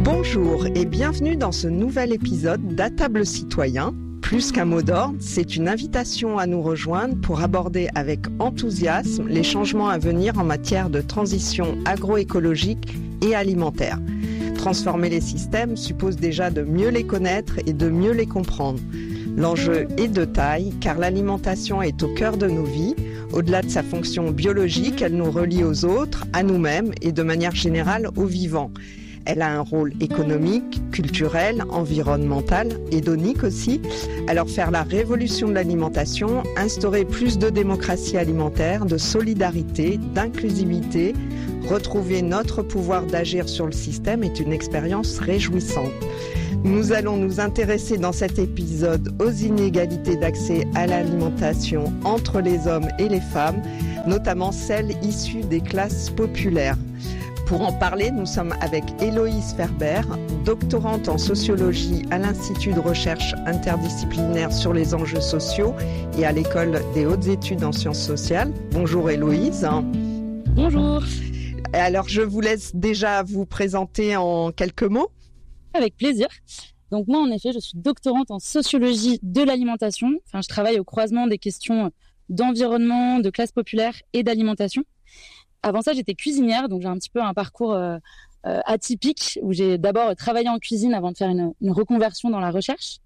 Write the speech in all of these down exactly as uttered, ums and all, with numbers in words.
Bonjour et bienvenue dans ce nouvel épisode d'À table citoyen. Plus qu'un mot d'ordre, c'est une invitation à nous rejoindre pour aborder avec enthousiasme les changements à venir en matière de transition agroécologique et alimentaire. Transformer les systèmes suppose déjà de mieux les connaître et de mieux les comprendre. L'enjeu est de taille car l'alimentation est au cœur de nos vies. Au-delà de sa fonction biologique, elle nous relie aux autres, à nous-mêmes et de manière générale aux vivants. Elle a un rôle économique, culturel, environnemental, hédonique aussi. Alors faire la révolution de l'alimentation, instaurer plus de démocratie alimentaire, de solidarité, d'inclusivité, retrouver notre pouvoir d'agir sur le système est une expérience réjouissante. Nous allons nous intéresser dans cet épisode aux inégalités d'accès à l'alimentation entre les hommes et les femmes, notamment celles issues des classes populaires. Pour en parler, nous sommes avec Héloïse Ferber, doctorante en sociologie à l'Institut de recherche interdisciplinaire sur les enjeux sociaux et à l'École des hautes études en sciences sociales. Bonjour Héloïse. Bonjour. Alors je vous laisse déjà vous présenter en quelques mots. Avec plaisir. Donc moi en effet, je suis doctorante en sociologie de l'alimentation. Enfin, je travaille au croisement des questions d'environnement, de classe populaire et d'alimentation. Avant ça, j'étais cuisinière, donc j'ai un petit peu un parcours euh, euh, atypique où j'ai d'abord travaillé en cuisine avant de faire une, une reconversion dans la recherche.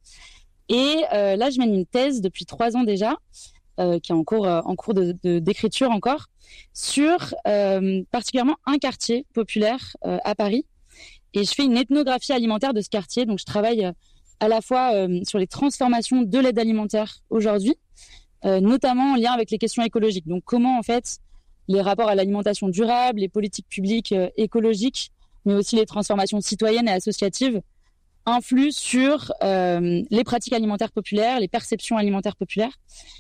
Et euh, là, je mène une thèse depuis trois ans déjà, euh, qui est en cours, euh, en cours de, de, d'écriture encore, sur euh, particulièrement un quartier populaire euh, à Paris. Et je fais une ethnographie alimentaire de ce quartier. Donc, je travaille euh, à la fois euh, sur les transformations de l'aide alimentaire aujourd'hui, euh, notamment en lien avec les questions écologiques. Donc, comment en fait les rapports à l'alimentation durable, les politiques publiques euh, écologiques, mais aussi les transformations citoyennes et associatives influent sur euh, les pratiques alimentaires populaires, les perceptions alimentaires populaires.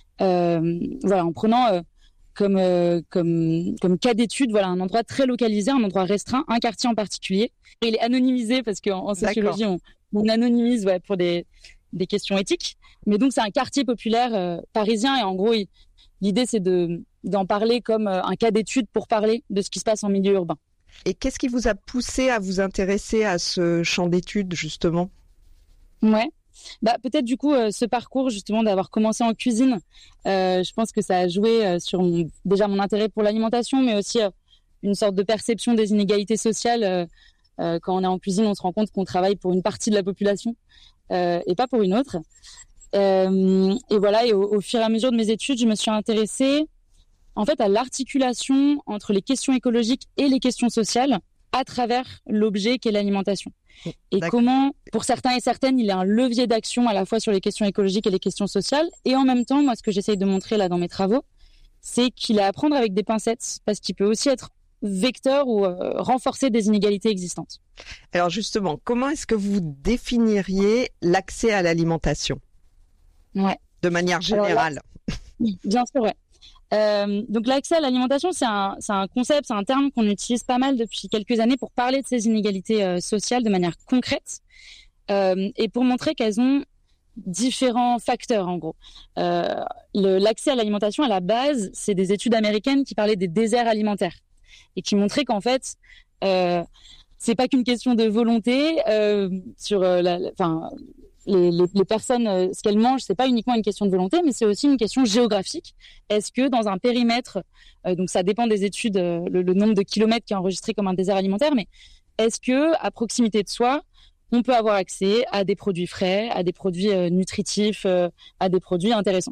Euh, voilà, en prenant euh, comme euh, comme comme cas d'étude, voilà, un endroit très localisé, un endroit restreint, un quartier en particulier. Et il est anonymisé parce qu'en en sociologie, on, on anonymise ouais, pour des des questions éthiques. Mais donc c'est un quartier populaire euh, parisien et en gros, il, l'idée c'est de d'en parler comme un cas d'étude pour parler de ce qui se passe en milieu urbain. Et qu'est-ce qui vous a poussé à vous intéresser à ce champ d'études, justement ? Ouais, bah, peut-être du coup, euh, ce parcours, justement, d'avoir commencé en cuisine, euh, je pense que ça a joué euh, sur mon, déjà mon intérêt pour l'alimentation, mais aussi euh, une sorte de perception des inégalités sociales. Euh, euh, quand on est en cuisine, on se rend compte qu'on travaille pour une partie de la population euh, et pas pour une autre. Euh, et voilà, et au, au fur et à mesure de mes études, je me suis intéressée en fait, à l'articulation entre les questions écologiques et les questions sociales à travers l'objet qu'est l'alimentation. Et D'accord. Comment, pour certains et certaines, il est un levier d'action à la fois sur les questions écologiques et les questions sociales. Et en même temps, moi, ce que j'essaye de montrer là dans mes travaux, c'est qu'il est à prendre avec des pincettes parce qu'il peut aussi être vecteur ou euh, renforcer des inégalités existantes. Alors justement, comment est-ce que vous définiriez l'accès à l'alimentation ? Ouais. De manière générale. Alors, là, bien sûr, ouais. Euh, donc l'accès à l'alimentation, c'est un, c'est un concept, c'est un terme qu'on utilise pas mal depuis quelques années pour parler de ces inégalités euh, sociales de manière concrète euh, et pour montrer qu'elles ont différents facteurs en gros. Euh, le, l'accès à l'alimentation à la base, c'est des études américaines qui parlaient des déserts alimentaires et qui montraient qu'en fait, euh, c'est pas qu'une question de volonté euh, sur euh, la, la, enfin, Les, les, les personnes, euh, ce qu'elles mangent, c'est pas uniquement une question de volonté, mais c'est aussi une question géographique. Est-ce que dans un périmètre, euh, donc ça dépend des études, euh, le, le nombre de kilomètres qui est enregistré comme un désert alimentaire, mais est-ce que à proximité de soi, on peut avoir accès à des produits frais, à des produits euh, nutritifs, euh, à des produits intéressants.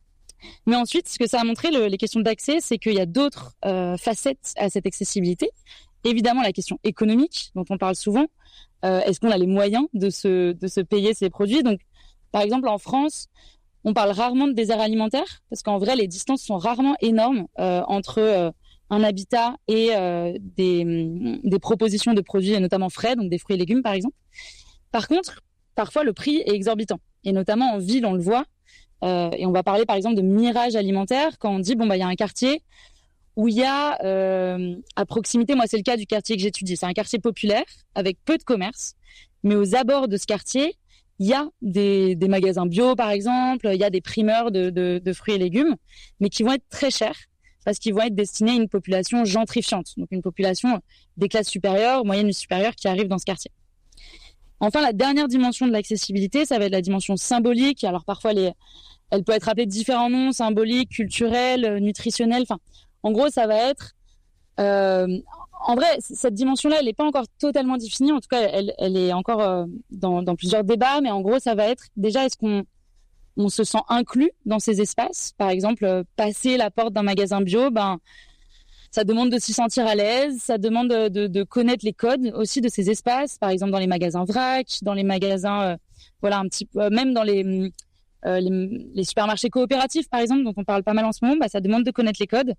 Mais ensuite, ce que ça a montré, le, les questions d'accès, c'est qu'il y a d'autres euh, facettes à cette accessibilité. Évidemment, la question économique, dont on parle souvent. Euh, est-ce qu'on a les moyens de se, de se payer ces produits ? Donc, par exemple, en France, on parle rarement de désert alimentaire parce qu'en vrai, les distances sont rarement énormes euh, entre euh, un habitat et euh, des, des propositions de produits, notamment frais, donc des fruits et légumes, par exemple. Par contre, parfois, le prix est exorbitant. Et notamment en ville, on le voit. Euh, et on va parler, par exemple, de mirage alimentaire quand on dit, bon, bah, il y a un quartier où il y a euh, à proximité, moi c'est le cas du quartier que j'étudie, c'est un quartier populaire avec peu de commerce, mais aux abords de ce quartier, il y a des, des magasins bio par exemple, il y a des primeurs de, de, de fruits et légumes, mais qui vont être très chers parce qu'ils vont être destinés à une population gentrifiante, donc une population des classes supérieures, moyennes et supérieures qui arrivent dans ce quartier. Enfin, la dernière dimension de l'accessibilité, ça va être la dimension symbolique. Alors parfois, les, elle peut être appelée de différents noms, symbolique, culturel, nutritionnel. Enfin, en gros, ça va être... Euh, en vrai, cette dimension-là, elle n'est pas encore totalement définie. En tout cas, elle, elle est encore euh, dans, dans plusieurs débats. Mais en gros, ça va être déjà, est-ce qu'on on se sent inclus dans ces espaces ? Par exemple, euh, passer la porte d'un magasin bio, ben, ça demande de s'y sentir à l'aise. Ça demande de, de, de connaître les codes aussi de ces espaces. Par exemple, dans les magasins vrac, dans les magasins, euh, voilà, un petit peu, même dans les, euh, les, les supermarchés coopératifs, par exemple, dont on parle pas mal en ce moment, bah, ça demande de connaître les codes.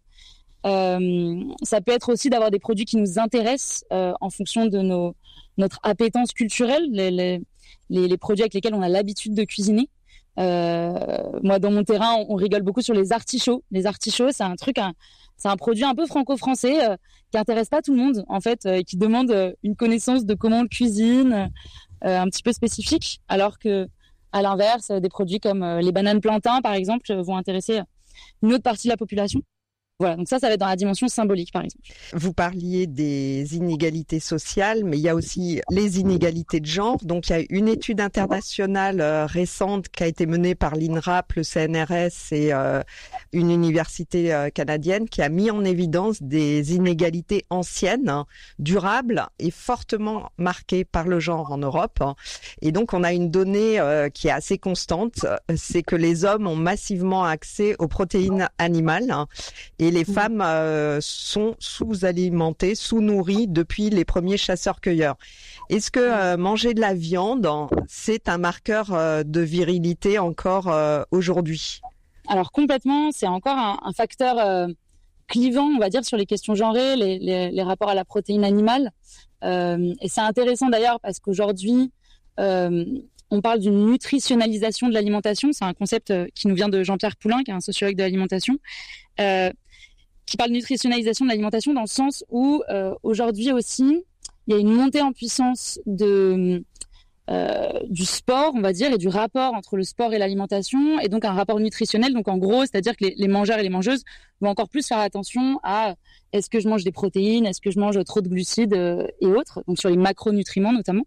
Euh, ça peut être aussi d'avoir des produits qui nous intéressent euh, en fonction de nos, notre appétence culturelle, les, les, les, les produits avec lesquels on a l'habitude de cuisiner. Euh, moi, dans mon terrain, on, on rigole beaucoup sur les artichauts. Les artichauts, c'est un truc, un, c'est un produit un peu franco-français euh, qui intéresse pas tout le monde, en fait, euh, et qui demande euh, une connaissance de comment on le cuisine, euh, un petit peu spécifique, alors que, à l'inverse, des produits comme euh, les bananes plantains, par exemple, vont intéresser une autre partie de la population. Voilà, donc ça, ça va être dans la dimension symbolique, par exemple. Vous parliez des inégalités sociales, mais il y a aussi les inégalités de genre. Donc, il y a une étude internationale euh, récente qui a été menée par l'INRAP, le C N R S et euh, une université euh, canadienne qui a mis en évidence des inégalités anciennes, hein, durables et fortement marquées par le genre en Europe. Et donc, on a une donnée euh, qui est assez constante, c'est que les hommes ont massivement accès aux protéines animales, hein, et les femmes euh, sont sous-alimentées, sous-nourries depuis les premiers chasseurs-cueilleurs. Est-ce que euh, manger de la viande, c'est un marqueur euh, de virilité encore euh, aujourd'hui ? Alors complètement, c'est encore un, un facteur euh, clivant, on va dire, sur les questions genrées, les, les, les rapports à la protéine animale. Euh, et c'est intéressant d'ailleurs parce qu'aujourd'hui, euh, on parle d'une nutritionnalisation de l'alimentation. C'est un concept qui nous vient de Jean-Pierre Poulain, qui est un sociologue de l'alimentation. Euh, qui parle de nutritionnalisation de l'alimentation dans le sens où euh, aujourd'hui aussi il y a une montée en puissance de euh, du sport, on va dire, et du rapport entre le sport et l'alimentation, et donc un rapport nutritionnel. Donc en gros, c'est-à-dire que les, les mangeurs et les mangeuses vont encore plus faire attention à est-ce que je mange des protéines, est-ce que je mange trop de glucides euh, et autres, donc sur les macronutriments notamment.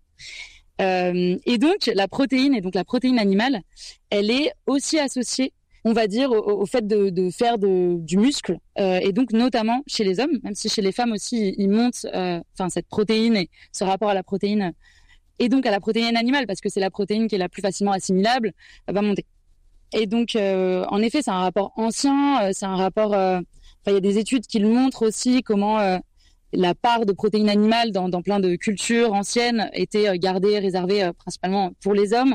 Euh, et donc la protéine et donc la protéine animale, elle est aussi associée, on va dire, au, au fait de, de faire de, du muscle, euh, et donc notamment chez les hommes, même si chez les femmes aussi, ils montent, enfin euh, cette protéine et ce rapport à la protéine, et donc à la protéine animale, parce que c'est la protéine qui est la plus facilement assimilable, euh, va monter. Et donc, euh, en effet, c'est un rapport ancien, euh, c'est un rapport... Enfin, euh, il y a des études qui le montrent aussi, comment euh, la part de protéines animales dans, dans plein de cultures anciennes était euh, gardée, réservée euh, principalement pour les hommes,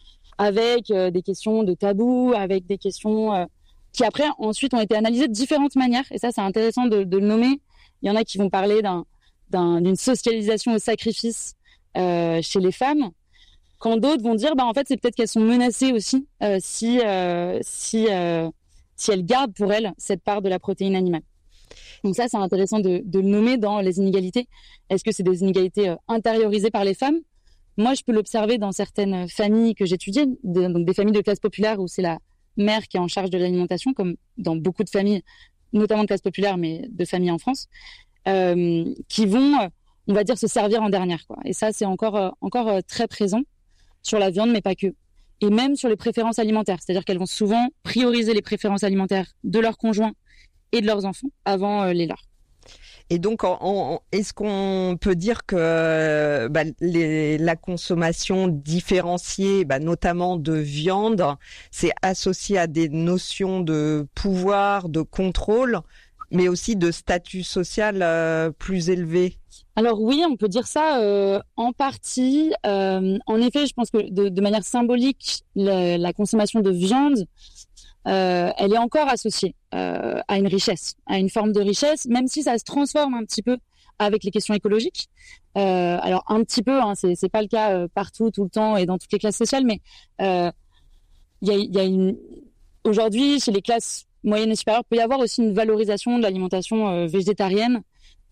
avec euh, des questions de tabou, avec des questions euh, qui après ensuite ont été analysées de différentes manières. Et ça, c'est intéressant de, de le nommer. Il y en a qui vont parler d'un, d'un, d'une socialisation au sacrifice euh, chez les femmes, quand d'autres vont dire, bah en fait, c'est peut-être qu'elles sont menacées aussi euh, si euh, si euh, si elles gardent pour elles cette part de la protéine animale. Donc ça, c'est intéressant de, de le nommer dans les inégalités. Est-ce que c'est des inégalités euh, intériorisées par les femmes ? Moi, je peux l'observer dans certaines familles que j'étudiais, de, donc des familles de classe populaire où c'est la mère qui est en charge de l'alimentation, comme dans beaucoup de familles, notamment de classe populaire, mais de familles en France, euh, qui vont, on va dire, se servir en dernière, quoi. Et ça, c'est encore, euh, encore euh, très présent sur la viande, mais pas que. Et même sur les préférences alimentaires. C'est-à-dire qu'elles vont souvent prioriser les préférences alimentaires de leurs conjoints et de leurs enfants avant euh, les leurs. Et donc, on, on, est-ce qu'on peut dire que bah, les, la consommation différenciée, bah, notamment de viande, c'est associé à des notions de pouvoir, de contrôle, mais aussi de statut social euh, plus élevé ? Alors oui, on peut dire ça euh, en partie. Euh, en effet, je pense que de, de manière symbolique, la, la consommation de viande, euh, elle est encore associée euh, à une richesse, à une forme de richesse, même si ça se transforme un petit peu avec les questions écologiques. Euh, alors un petit peu, hein, c'est, c'est pas le cas euh, partout, tout le temps et dans toutes les classes sociales, mais il euh, y a, y a une... aujourd'hui, chez les classes moyennes et supérieures, il peut y avoir aussi une valorisation de l'alimentation euh, végétarienne,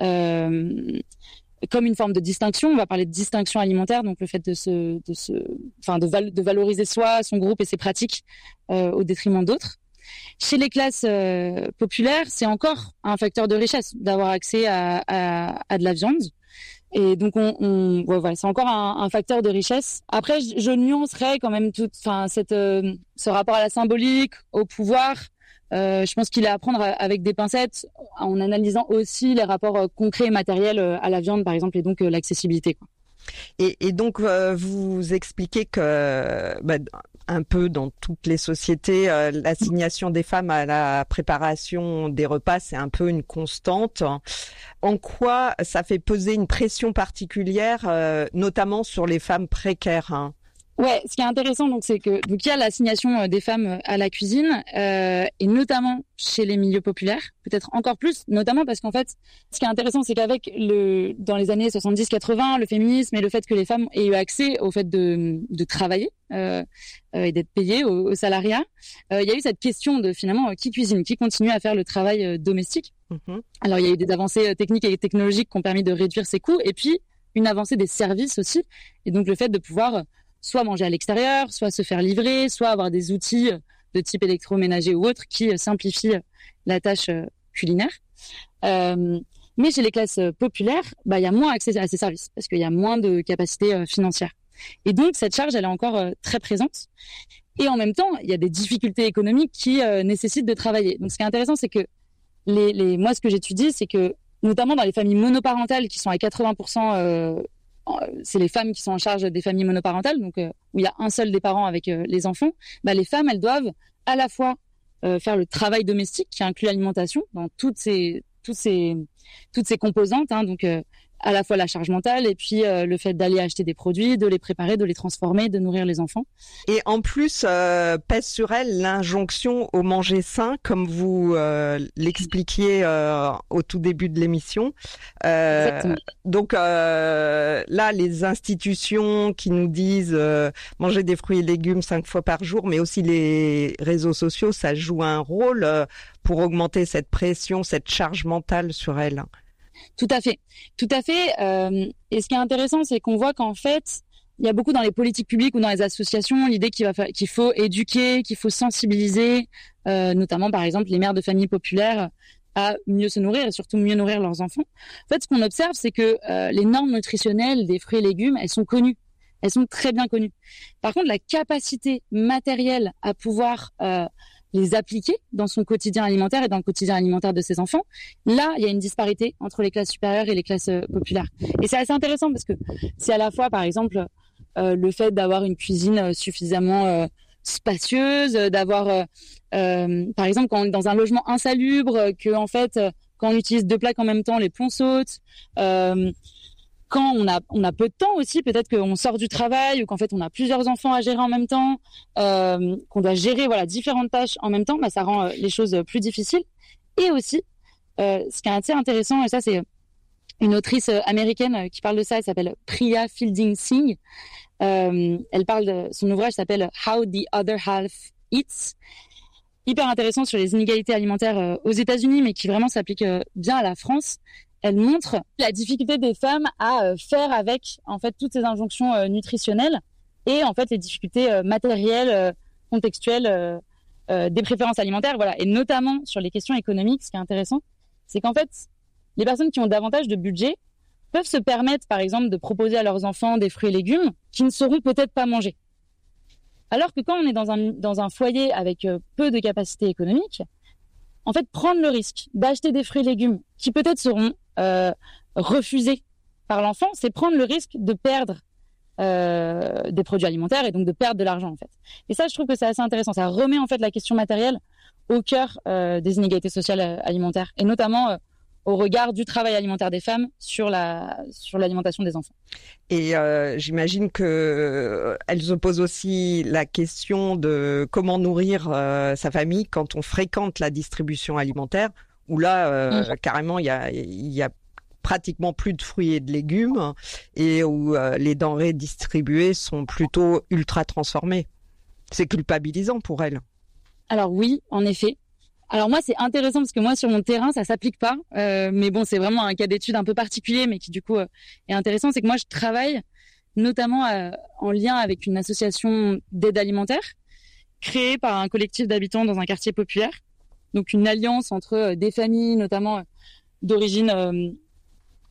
euh, comme une forme de distinction. On va parler de distinction alimentaire, donc le fait de se, de se, enfin de, val, de valoriser soi, son groupe et ses pratiques euh, au détriment d'autres. Chez les classes euh, populaires, c'est encore un facteur de richesse d'avoir accès à, à, à de la viande. Et donc, on, on ouais, voilà, c'est encore un, un facteur de richesse. Après, je, je nuancerais quand même tout, enfin, cette, euh, ce rapport à la symbolique, au pouvoir. Euh, je pense qu'il est à prendre avec des pincettes en analysant aussi les rapports concrets et matériels à la viande, par exemple, et donc euh, l'accessibilité, quoi. Et, et donc, euh, vous expliquez que, bah, un peu dans toutes les sociétés, euh, l'assignation des femmes à la préparation des repas, c'est un peu une constante. En quoi ça fait peser une pression particulière, euh, notamment sur les femmes précaires, hein? Ouais, ce qui est intéressant, donc, c'est que donc il y a l'assignation des femmes à la cuisine, euh, et notamment chez les milieux populaires, peut-être encore plus, notamment parce qu'en fait, ce qui est intéressant, c'est qu'avec le dans les années soixante-dix quatre-vingts, le féminisme et le fait que les femmes aient eu accès au fait de de travailler euh, euh, et d'être payées au, au salariat, euh, il y a eu cette question de finalement qui cuisine, qui continue à faire le travail euh, domestique. Mmh. Alors il y a eu des avancées techniques et technologiques qui ont permis de réduire ces coûts, et puis une avancée des services aussi, et donc le fait de pouvoir soit manger à l'extérieur, soit se faire livrer, soit avoir des outils de type électroménager ou autre qui simplifient la tâche culinaire. Euh, mais chez les classes populaires, bah, il y a moins accès à ces services parce qu'il y a moins de capacité financière. Et donc, cette charge, elle est encore très présente. Et en même temps, il y a des difficultés économiques qui euh, nécessitent de travailler. Donc, ce qui est intéressant, c'est que les, les, moi, ce que j'étudie, c'est que, notamment dans les familles monoparentales qui sont à quatre-vingts pour cent euh, c'est les femmes qui sont en charge des familles monoparentales, donc euh, où il y a un seul des parents avec euh, les enfants, bah, les femmes, elles doivent à la fois euh, faire le travail domestique qui inclut l'alimentation dans toutes ces, toutes ces, toutes ces composantes, hein, donc euh, à la fois la charge mentale et puis euh, le fait d'aller acheter des produits, de les préparer, de les transformer, de nourrir les enfants. Et en plus, euh, pèse sur elle l'injonction au manger sain, comme vous euh, l'expliquiez euh, au tout début de l'émission. Euh, Exactement. Donc euh, là, les institutions qui nous disent euh, manger des fruits et légumes cinq fois par jour, mais aussi les réseaux sociaux, ça joue un rôle euh, pour augmenter cette pression, cette charge mentale sur elle. Tout à fait, tout à fait. Euh, et ce qui est intéressant, c'est qu'on voit qu'en fait, il y a beaucoup dans les politiques publiques ou dans les associations l'idée qu'il va fa- qu'il faut éduquer, qu'il faut sensibiliser, euh, notamment par exemple les mères de familles populaires à mieux se nourrir et surtout mieux nourrir leurs enfants. En fait, ce qu'on observe, c'est que euh, les normes nutritionnelles des fruits et légumes, elles sont connues, elles sont très bien connues. Par contre, la capacité matérielle à pouvoir euh, les appliquer dans son quotidien alimentaire et dans le quotidien alimentaire de ses enfants, là, il y a une disparité entre les classes supérieures et les classes euh, populaires. Et c'est assez intéressant parce que c'est à la fois, par exemple, euh, le fait d'avoir une cuisine suffisamment euh, spacieuse, d'avoir, euh, euh, par exemple, quand on est dans un logement insalubre, que en fait, quand on utilise deux plaques en même temps, les plombs sautent. Euh, Quand on a, on a peu de temps aussi, peut-être qu'on sort du travail ou qu'en fait on a plusieurs enfants à gérer en même temps, euh, qu'on doit gérer voilà différentes tâches en même temps, bah, ça rend euh, les choses plus difficiles. Et aussi, euh, ce qui est assez intéressant, et ça c'est une autrice américaine qui parle de ça, elle s'appelle Priya Fielding Singh. Euh, elle parle de son ouvrage s'appelle How the Other Half Eats. Hyper intéressant sur les inégalités alimentaires aux États-Unis, mais qui vraiment s'applique bien à la France. Elle montre la difficulté des femmes à euh, faire avec en fait toutes ces injonctions euh, nutritionnelles et en fait les difficultés euh, matérielles, euh, contextuelles euh, euh, des préférences alimentaires, voilà. Et notamment sur les questions économiques, ce qui est intéressant, c'est qu'en fait les personnes qui ont davantage de budget peuvent se permettre, par exemple, de proposer à leurs enfants des fruits et légumes qui ne seront peut-être pas mangés. Alors que quand on est dans un dans un foyer avec euh, peu de capacité économique, en fait, prendre le risque d'acheter des fruits et légumes qui peut-être seront euh, refusés par l'enfant, c'est prendre le risque de perdre euh, des produits alimentaires et donc de perdre de l'argent, en fait. Et ça, je trouve que c'est assez intéressant. Ça remet, en fait, la question matérielle au cœur euh, des inégalités sociales euh, alimentaires et notamment euh, au regard du travail alimentaire des femmes sur la sur l'alimentation des enfants. Et euh, j'imagine que euh, elles opposent aussi la question de comment nourrir euh, sa famille quand on fréquente la distribution alimentaire, où là euh, mmh. carrément il y a il y a pratiquement plus de fruits et de légumes et où euh, les denrées distribuées sont plutôt ultra transformées. C'est culpabilisant pour elles. Alors oui, en effet. Alors moi, c'est intéressant parce que moi, sur mon terrain, ça s'applique pas. Euh, mais bon, c'est vraiment un cas d'étude un peu particulier, mais qui du coup euh, est intéressant. C'est que moi, je travaille notamment euh, en lien avec une association d'aide alimentaire créée par un collectif d'habitants dans un quartier populaire. Donc une alliance entre euh, des familles, notamment euh, d'origine euh,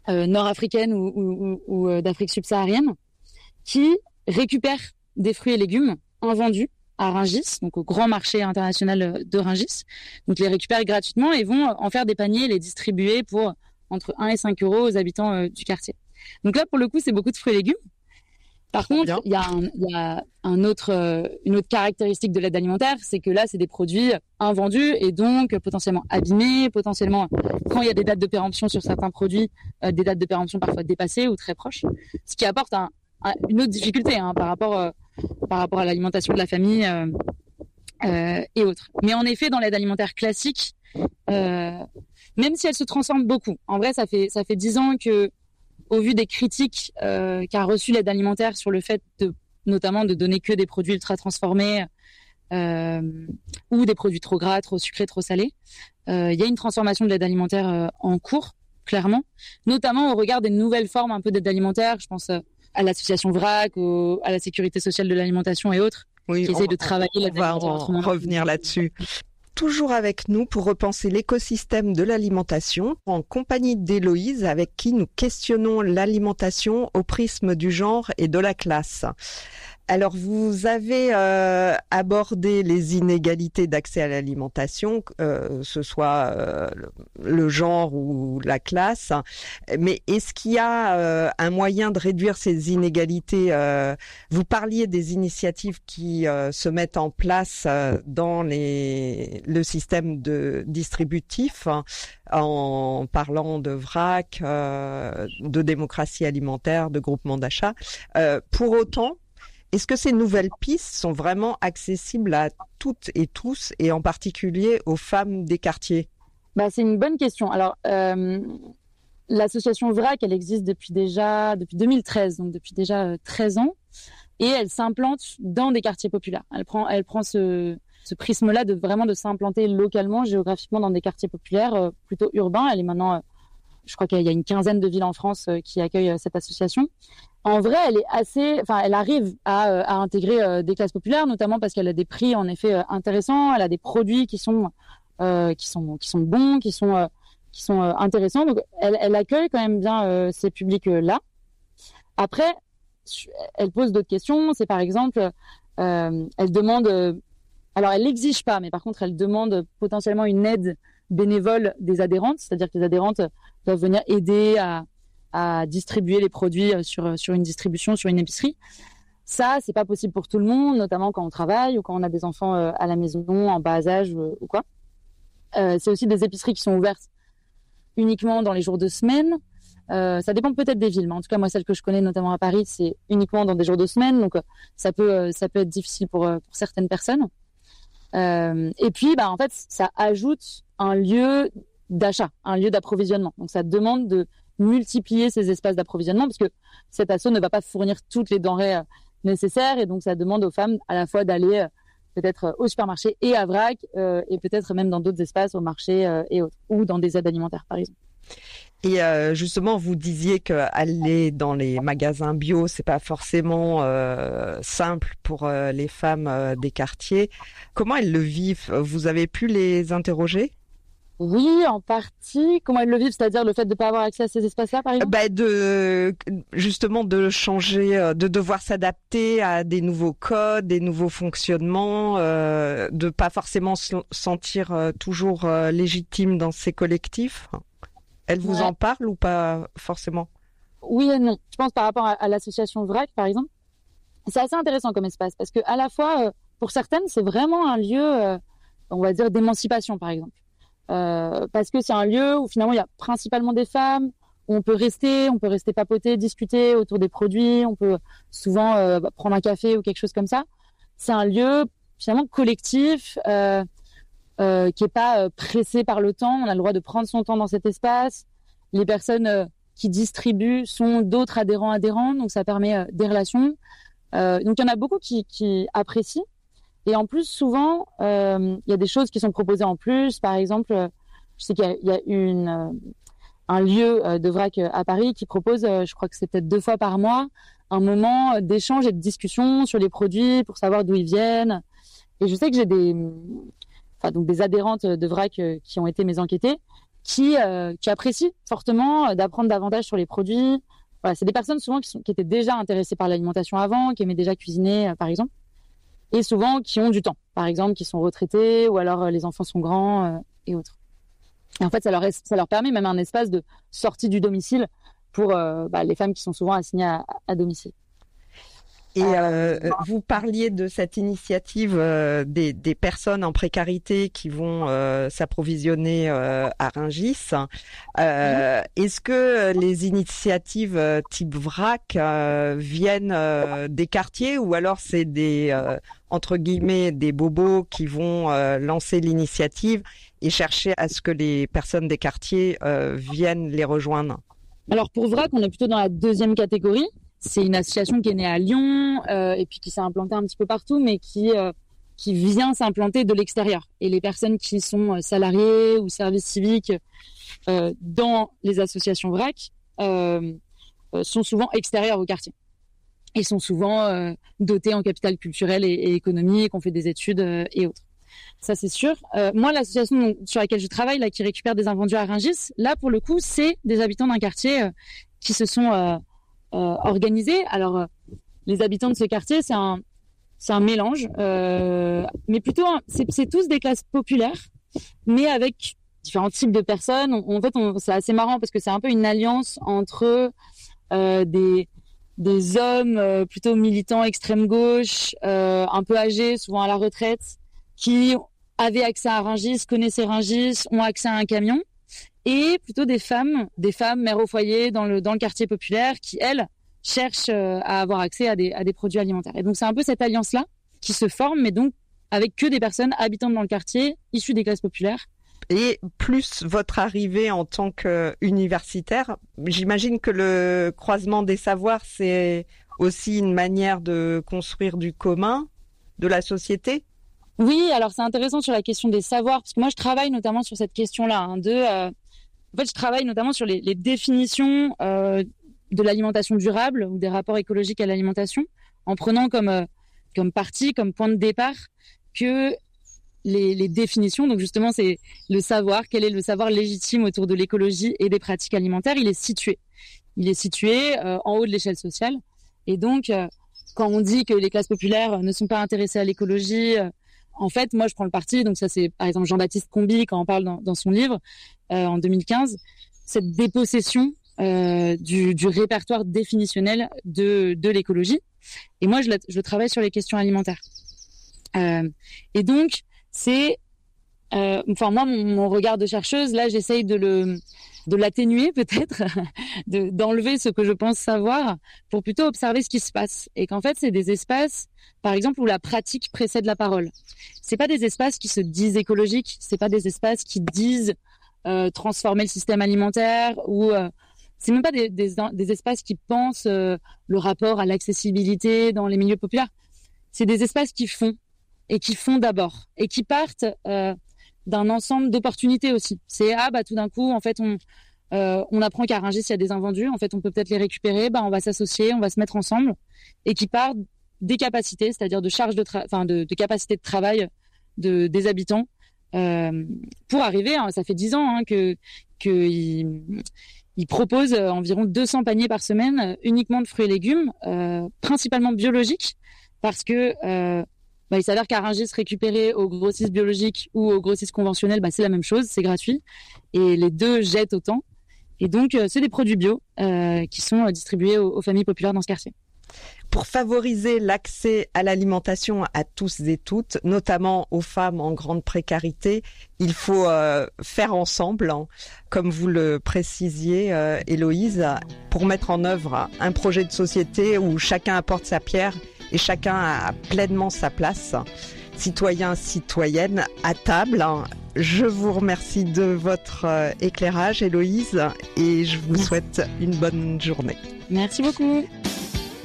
euh, nord-africaines ou, ou, ou, ou d'Afrique subsaharienne qui récupèrent des fruits et légumes invendus à Rungis, donc au grand marché international de Rungis. Donc, les récupèrent gratuitement et vont en faire des paniers, les distribuer pour entre un et cinq euros aux habitants euh, du quartier. Donc là, pour le coup, c'est beaucoup de fruits et légumes. Par contre, il y a, un, y a un autre, euh, une autre caractéristique de l'aide alimentaire, c'est que là, c'est des produits invendus et donc potentiellement abîmés, potentiellement, quand il y a des dates de péremption sur certains produits, euh, des dates de péremption parfois dépassées ou très proches, ce qui apporte un, un, une autre difficulté hein, par rapport euh, par rapport à l'alimentation de la famille euh, euh, et autres. Mais en effet, dans l'aide alimentaire classique, euh, même si elle se transforme beaucoup, en vrai, ça fait ça fait dix ans que, au vu des critiques euh, qu'a reçu l'aide alimentaire sur le fait de, notamment, de donner que des produits ultra transformés euh, ou des produits trop gras, trop sucrés, trop salés, il euh, y a une transformation de l'aide alimentaire euh, en cours, clairement, notamment au regard des nouvelles formes un peu d'aide alimentaire. Je pense euh, à l'association V R A C, au, à la sécurité sociale de l'alimentation et autres, oui, qui essayent de travailler on l'aide va alimentaire. On va revenir là-dessus. Toujours avec nous pour repenser l'écosystème de l'alimentation, en compagnie d'Héloïse, avec qui nous questionnons l'alimentation au prisme du genre et de la classe. Alors, vous avez euh, abordé les inégalités d'accès à l'alimentation, euh, ce soit euh, le genre ou la classe. Mais est-ce qu'il y a euh, un moyen de réduire ces inégalités euh, Vous parliez des initiatives qui euh, se mettent en place euh, dans les, le système de distributif, hein, en parlant de V R A C, euh, de démocratie alimentaire, de groupement d'achat. Euh, pour autant, est-ce que ces nouvelles pistes sont vraiment accessibles à toutes et tous, et en particulier aux femmes des quartiers ? Bah, c'est une bonne question. Alors, euh, l'association V R A C, elle existe depuis déjà depuis deux mille treize, donc depuis déjà euh, treize ans, et elle s'implante dans des quartiers populaires. Elle prend, elle prend ce, ce prisme-là de vraiment de s'implanter localement, géographiquement, dans des quartiers populaires euh, plutôt urbains. Elle est maintenant, euh, je crois qu'il y a une quinzaine de villes en France euh, qui accueillent euh, cette association. En vrai, elle est assez, enfin, elle arrive à, à intégrer euh, des classes populaires, notamment parce qu'elle a des prix en effet euh, intéressants. Elle a des produits qui sont, euh, qui sont, qui sont bons, qui sont, euh, qui sont euh, intéressants. Donc, elle, elle accueille quand même bien euh, ces publics-là. Après, elle pose d'autres questions. C'est par exemple, euh, elle demande, euh, alors elle l'exige pas, mais par contre, elle demande potentiellement une aide bénévole des adhérentes, c'est-à-dire que les adhérentes doivent venir aider à à distribuer les produits sur, sur une distribution, sur une épicerie. Ça, c'est pas possible pour tout le monde, notamment quand on travaille ou quand on a des enfants à la maison, en bas âge ou quoi. Euh, c'est aussi des épiceries qui sont ouvertes uniquement dans les jours de semaine. Euh, ça dépend peut-être des villes, mais en tout cas, moi, celle que je connais, notamment à Paris, c'est uniquement dans des jours de semaine. Donc, ça peut, ça peut être difficile pour, pour certaines personnes. Euh, et puis, bah, en fait, ça ajoute un lieu d'achat, un lieu d'approvisionnement. Donc, ça demande de multiplier ces espaces d'approvisionnement parce que cet asso ne va pas fournir toutes les denrées euh, nécessaires et donc ça demande aux femmes à la fois d'aller euh, peut-être au supermarché et à V R A C euh, et peut-être même dans d'autres espaces au marché euh, et autres ou dans des aides alimentaires par exemple. Et euh, justement, vous disiez qu'aller dans les magasins bio, c'est pas forcément euh, simple pour euh, les femmes euh, des quartiers. Comment elles le vivent ? Vous avez pu les interroger ? Oui, en partie. Comment elles le vivent, c'est-à-dire le fait de ne pas avoir accès à ces espaces-là, par exemple ? Bah de justement de changer, de devoir s'adapter à des nouveaux codes, des nouveaux fonctionnements, euh, de pas forcément se sentir euh, toujours euh, légitime dans ces collectifs. Elles vous ouais. en parlent ou pas forcément ? Oui et non. Je pense par rapport à, à l'association V R A C, par exemple, c'est assez intéressant comme espace parce que à la fois, euh, pour certaines, c'est vraiment un lieu, euh, on va dire, d'émancipation, par exemple. Euh, parce que c'est un lieu où finalement il y a principalement des femmes, où on peut rester, on peut rester papoter, discuter autour des produits, on peut souvent euh, prendre un café ou quelque chose comme ça. C'est un lieu finalement collectif, euh, euh, qui est pas euh, pressé par le temps. On a le droit de prendre son temps dans cet espace. Les personnes euh, qui distribuent sont d'autres adhérents adhérents, donc ça permet euh, des relations. Euh, donc il y en a beaucoup qui, qui apprécient. Et en plus, souvent, euh, il y a des choses qui sont proposées en plus. Par exemple, je sais qu'il y a, il y a une, euh, un lieu de V R A C à Paris qui propose, euh, je crois que c'est peut-être deux fois par mois, un moment d'échange et de discussion sur les produits pour savoir d'où ils viennent. Et je sais que j'ai des, enfin, donc des adhérentes de V R A C qui ont été mes enquêtées, qui, euh, qui apprécient fortement d'apprendre davantage sur les produits. Voilà, c'est des personnes souvent qui, sont, qui étaient déjà intéressées par l'alimentation avant, qui aimaient déjà cuisiner, euh, par exemple, et souvent qui ont du temps, par exemple, qui sont retraités ou alors euh, les enfants sont grands euh, et autres. Et en fait, ça leur, ça leur permet même un espace de sortie du domicile pour euh, bah, les femmes qui sont souvent assignées à, à domicile. Et euh, vous parliez de cette initiative euh, des, des personnes en précarité qui vont euh, s'approvisionner euh, à Rungis. Euh, mmh. Est-ce que les initiatives euh, type vrac euh, viennent euh, des quartiers ou alors c'est des euh, entre guillemets des bobos qui vont euh, lancer l'initiative et chercher à ce que les personnes des quartiers euh, viennent les rejoindre? Alors pour vrac, on est plutôt dans la deuxième catégorie. C'est une association qui est née à Lyon euh, et puis qui s'est implantée un petit peu partout, mais qui euh, qui vient s'implanter de l'extérieur. Et les personnes qui sont salariées ou services civiques euh, dans les associations vrac euh, euh, sont souvent extérieures au quartier. Ils sont souvent euh, dotés en capital culturel et, et économique, ont fait des études euh, et autres. Ça, c'est sûr. Euh, moi, l'association sur laquelle je travaille, là, qui récupère des invendus à Rungis, là, pour le coup, c'est des habitants d'un quartier euh, qui se sont euh, Euh, organisés. Alors, euh, les habitants de ce quartier, c'est un, c'est un mélange, euh, mais plutôt, un, c'est, c'est tous des classes populaires, mais avec différents types de personnes. On, en fait, on, c'est assez marrant parce que c'est un peu une alliance entre euh, des, des hommes euh, plutôt militants extrême gauche, euh, un peu âgés, souvent à la retraite, qui avaient accès à Rungis, connaissaient Rungis, ont accès à un camion. Et plutôt des femmes, des femmes mères au foyer dans le dans le quartier populaire qui, elles, cherchent euh, à avoir accès à des à des produits alimentaires. Et donc c'est un peu cette alliance-là qui se forme, mais donc avec que des personnes habitantes dans le quartier, issues des classes populaires. Et plus votre arrivée en tant qu'universitaire, j'imagine que le croisement des savoirs, c'est aussi une manière de construire du commun, de la société. Oui, alors c'est intéressant sur la question des savoirs, parce que moi je travaille notamment sur cette question-là, hein, de... Euh, En fait, je travaille notamment sur les, les définitions euh, de l'alimentation durable ou des rapports écologiques à l'alimentation, en prenant comme euh, comme partie, comme point de départ, que les, les définitions. Donc justement, c'est le savoir. Quel est le savoir légitime autour de l'écologie et des pratiques alimentaires? Il est situé. Il est situé euh, en haut de l'échelle sociale. Et donc, euh, quand on dit que les classes populaires ne sont pas intéressées à l'écologie, euh, en fait, moi, je prends le parti. Donc ça, c'est par exemple Jean-Baptiste Combi quand on parle dans, dans son livre. Euh, en deux mille quinze, cette dépossession euh, du, du répertoire définitionnel de, de l'écologie. Et moi, je, la, je travaille sur les questions alimentaires. Euh, et donc, c'est... Euh, enfin, moi, mon, mon regard de chercheuse, là, j'essaye de, le, de l'atténuer peut-être, de, d'enlever ce que je pense savoir pour plutôt observer ce qui se passe. Et qu'en fait, c'est des espaces, par exemple, où la pratique précède la parole. C'est pas des espaces qui se disent écologiques, c'est pas des espaces qui disent Euh, transformer le système alimentaire ou euh, c'est même pas des, des, des espaces qui pensent euh, le rapport à l'accessibilité dans les milieux populaires. C'est des espaces qui font et qui font d'abord et qui partent euh, d'un ensemble d'opportunités aussi. C'est ah bah tout d'un coup en fait on euh, on apprend qu'à Rungis il y a des invendus, en fait on peut peut-être les récupérer, bah on va s'associer, on va se mettre ensemble et qui partent des capacités, c'est-à-dire de charge de tra- enfin de, de capacité de travail de des habitants. Euh, pour arriver, hein, ça fait dix ans hein, que que il, il propose environ deux cents paniers par semaine, uniquement de fruits et légumes, euh, principalement biologiques, parce que euh, bah, il s'avère qu'à Rungis, récupérer au grossiste biologique ou au grossiste conventionnel, bah, c'est la même chose, c'est gratuit, et les deux jettent autant. Et donc, euh, c'est des produits bio euh, qui sont distribués aux, aux familles populaires dans ce quartier. Pour favoriser l'accès à l'alimentation à tous et toutes, notamment aux femmes en grande précarité, il faut euh, faire ensemble, hein, comme vous le précisiez, euh, Héloïse, pour mettre en œuvre un projet de société où chacun apporte sa pierre et chacun a pleinement sa place. Citoyens, citoyennes, à table. Hein. Je vous remercie de votre euh, éclairage, Héloïse, et je vous souhaite une bonne journée. Merci beaucoup.